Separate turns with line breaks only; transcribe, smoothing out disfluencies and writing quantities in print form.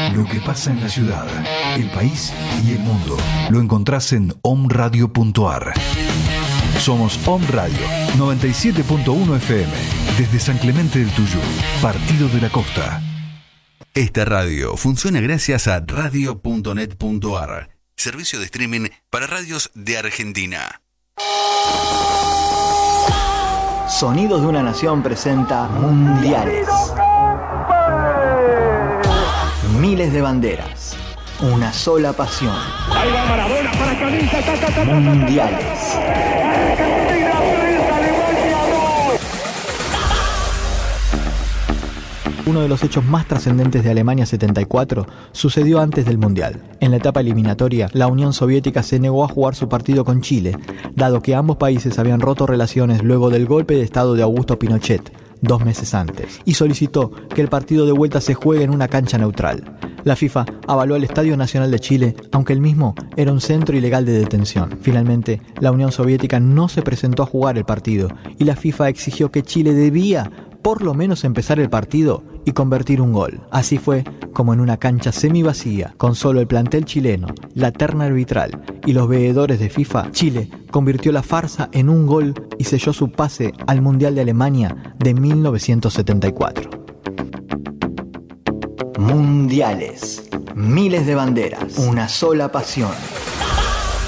Lo que pasa en la ciudad, el país y el mundo lo encontrás en omradio.ar. Somos Om Radio 97.1 FM desde San Clemente del Tuyú, Partido de la Costa.
Esta radio funciona gracias a radio.net.ar, servicio de streaming para radios de Argentina.
Sonidos de una Nación presenta Mundiales. Miles de banderas, una sola pasión. Mundiales. Uno de los hechos más trascendentes de Alemania 74 sucedió antes del Mundial. En la etapa eliminatoria, la Unión Soviética se negó a jugar su partido con Chile, dado que ambos países habían roto relaciones luego del golpe de estado de Augusto Pinochet, 2 meses antes, y solicitó que el partido de vuelta se juegue en una cancha neutral. La FIFA avaló el Estadio Nacional de Chile, aunque el mismo era un centro ilegal de detención. Finalmente, la Unión Soviética no se presentó a jugar el partido, y la FIFA exigió que Chile debía por lo menos empezar el partido y convertir un gol. Así fue como en una cancha semivacía, con solo el plantel chileno, la terna arbitral y los veedores de FIFA, Chile convirtió la farsa en un gol y selló su pase al Mundial de Alemania de 1974. Mundiales. Miles de banderas. Una sola pasión.